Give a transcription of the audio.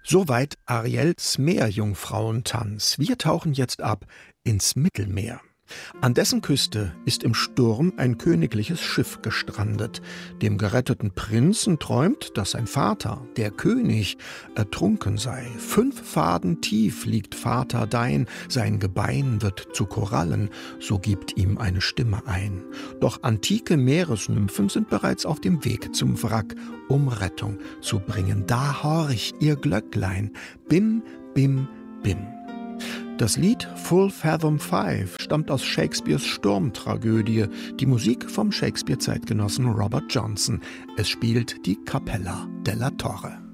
Soweit Ariels Meerjungfrauentanz. Wir tauchen jetzt ab ins Mittelmeer. An dessen Küste ist im Sturm ein königliches Schiff gestrandet. Dem geretteten Prinzen träumt, dass sein Vater, der König, ertrunken sei. 5 Faden tief liegt Vater dein, sein Gebein wird zu Korallen, so gibt ihm eine Stimme ein. Doch antike Meeresnymphen sind bereits auf dem Weg zum Wrack, um Rettung zu bringen. Da horch ihr Glöcklein, bim, bim, bim. Das Lied Full Fathom 5 stammt aus Shakespeares Sturmtragödie, die Musik vom Shakespeare-Zeitgenossen Robert Johnson. Es spielt die Capella della Torre.